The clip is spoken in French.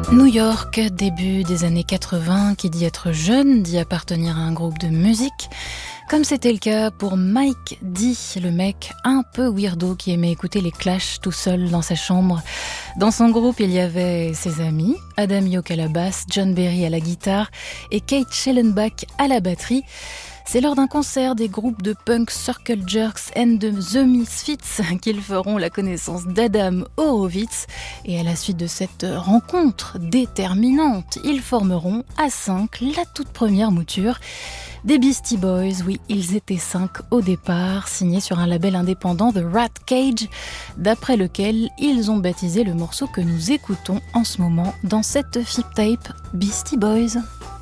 New York, début des années 80, qui dit être jeune, dit appartenir à un groupe de musique. Comme c'était le cas pour Mike D, le mec un peu weirdo qui aimait écouter les Clash tout seul dans sa chambre. Dans son groupe, il y avait ses amis, Adam Yauch à la basse, John Berry à la guitare et Kate Schellenbach à la batterie. C'est lors d'un concert des groupes de punk Circle Jerks and The Misfits qu'ils feront la connaissance d'Adam Horowitz. Et à la suite de cette rencontre déterminante, ils formeront à 5 la toute première mouture des Beastie Boys. Oui, ils étaient 5 au départ, signés sur un label indépendant The Rat Cage, d'après lequel ils ont baptisé le morceau que nous écoutons en ce moment dans cette flip tape, Beastie Boys.